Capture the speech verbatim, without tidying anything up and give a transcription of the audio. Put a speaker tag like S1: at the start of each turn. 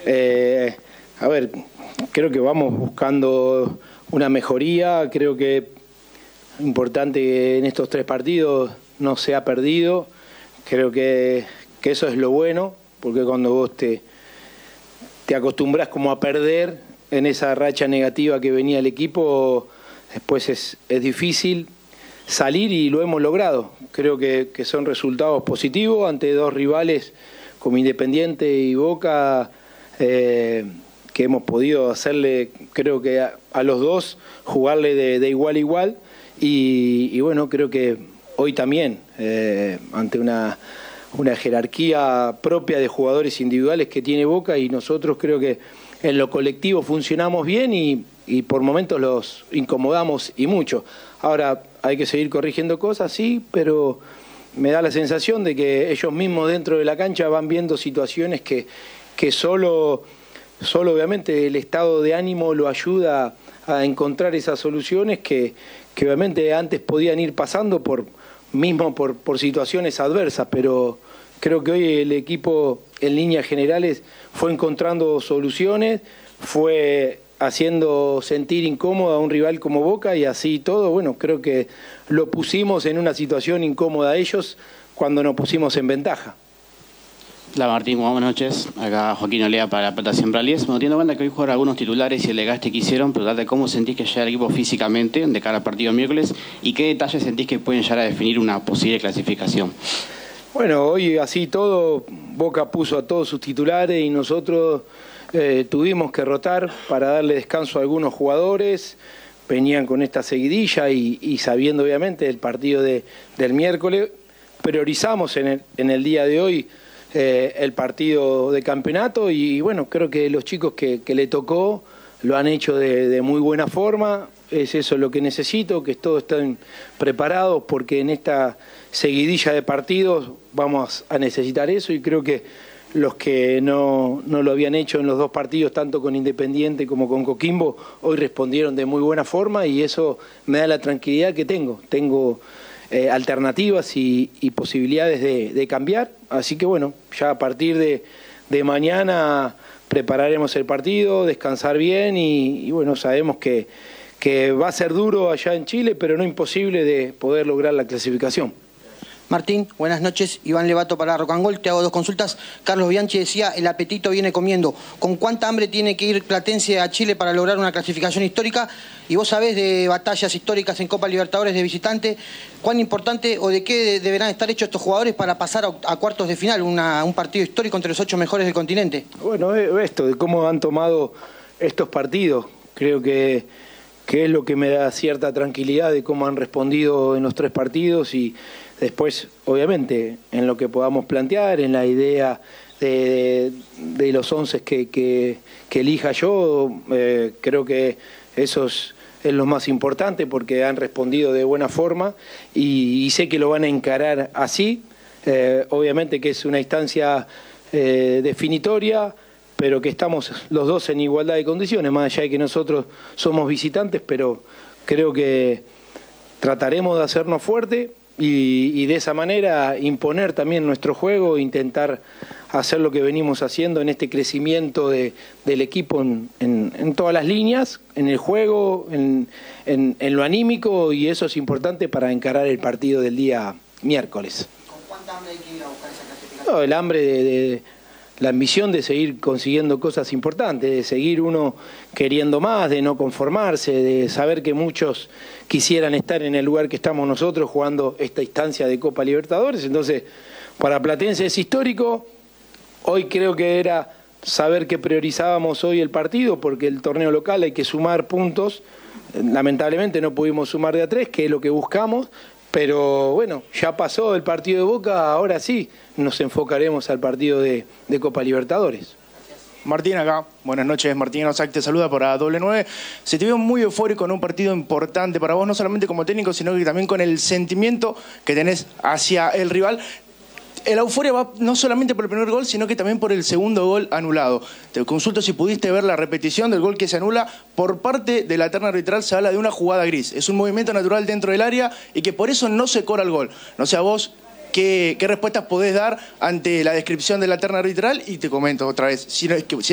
S1: Eh, a ver, creo que vamos buscando una mejoría, creo que es importante que en estos tres partidos no se ha perdido, creo que, que eso es lo bueno, porque cuando vos te, te acostumbras como a perder en esa racha negativa que venía el equipo, después es, es difícil salir y lo hemos logrado. Creo que, que son resultados positivos ante dos rivales como Independiente y Boca, eh, que hemos podido hacerle, creo que a, a los dos, jugarle de, de igual a igual. Y, y bueno, creo que hoy también, eh, ante una, una jerarquía propia de jugadores individuales que tiene Boca, y nosotros creo que en lo colectivo funcionamos bien y, y por momentos los incomodamos y mucho. Ahora hay que seguir corrigiendo cosas, sí, pero me da la sensación de que ellos mismos dentro de la cancha van viendo situaciones que, que solo, solo obviamente el estado de ánimo lo ayuda a encontrar esas soluciones que, que obviamente antes podían ir pasando por mismo por, por situaciones adversas, pero creo que hoy el equipo en líneas generales fue encontrando soluciones, fue haciendo sentir incómodo a un rival como Boca y así todo, bueno, creo que lo pusimos en una situación incómoda a ellos cuando nos pusimos en ventaja.
S2: Hola Martín, buenas noches. Acá Joaquín Olea para La Plata Sembralies. Bueno, teniendo en cuenta que hoy jugaron algunos titulares y el desgaste que hicieron, preguntarte cómo sentís que llega el equipo físicamente de cara al partido miércoles y qué detalles sentís que pueden llegar a definir una posible clasificación.
S1: Bueno, hoy así todo, Boca puso a todos sus titulares y nosotros eh, tuvimos que rotar para darle descanso a algunos jugadores. Venían con esta seguidilla y, y sabiendo obviamente el partido de, del miércoles, priorizamos en el, en el día de hoy eh, el partido de campeonato y bueno, creo que los chicos que, que le tocó lo han hecho de, de muy buena forma. Es eso lo que necesito, que todos estén preparados porque en esta seguidilla de partidos vamos a necesitar eso y creo que los que no, no lo habían hecho en los dos partidos, tanto con Independiente como con Coquimbo, hoy respondieron de muy buena forma y eso me da la tranquilidad que tengo. Tengo eh, alternativas y, y posibilidades de, de cambiar, así que bueno, ya a partir de, de mañana prepararemos el partido, descansar bien y, y bueno, sabemos que, que va a ser duro allá en Chile, pero no imposible de poder lograr la clasificación.
S3: Martín, buenas noches. Iván Levato para Rock and Gold. Te hago dos consultas. Carlos Bianchi decía, el apetito viene comiendo. ¿Con cuánta hambre tiene que ir Platense a Chile para lograr una clasificación histórica? Y vos sabés de batallas históricas en Copa Libertadores de visitante. ¿Cuán importante o de qué deberán estar hechos estos jugadores para pasar a, a cuartos de final? Una, un partido histórico entre los ocho mejores del continente.
S1: Bueno, esto de cómo han tomado estos partidos. Creo que, que es lo que me da cierta tranquilidad de cómo han respondido en los tres partidos y después, obviamente, en lo que podamos plantear, en la idea de, de, de los once que, que, que elija yo, eh, creo que eso es, es lo más importante porque han respondido de buena forma y, y sé que lo van a encarar así. Eh, obviamente que es una instancia eh, definitoria, pero que estamos los dos en igualdad de condiciones, más allá de que nosotros somos visitantes, pero creo que trataremos de hacernos fuerte. Y, y de esa manera imponer también nuestro juego, intentar hacer lo que venimos haciendo en este crecimiento de, del equipo en, en, en todas las líneas, en el juego, en, en, en lo anímico, y eso es importante para encarar el partido del día miércoles.
S3: ¿Con cuánta hambre hay que ir a buscar esa clasificación?
S1: No, el hambre de, de la ambición de seguir consiguiendo cosas importantes, de seguir uno queriendo más, de no conformarse, de saber que muchos quisieran estar en el lugar que estamos nosotros jugando esta instancia de Copa Libertadores. Entonces, para Platense es histórico. Hoy creo que era saber que priorizábamos hoy el partido porque el torneo local hay que sumar puntos. Lamentablemente no pudimos sumar de a tres, que es lo que buscamos. Pero bueno, ya pasó el partido de Boca, ahora sí nos enfocaremos al partido de, de Copa Libertadores.
S4: Martín acá, buenas noches, Martín Osac te saluda para doble nueve. Se te vio muy eufórico en un partido importante para vos, no solamente como técnico, sino que también con el sentimiento que tenés hacia el rival. La euforia va no solamente por el primer gol, sino que también por el segundo gol anulado. Te consulto si pudiste ver la repetición del gol que se anula. Por parte de la terna arbitral se habla de una jugada gris. Es un movimiento natural dentro del área y que por eso no se cobra el gol. No sé a vos qué, qué respuestas podés dar ante la descripción de la terna arbitral y te comento otra vez. Si, si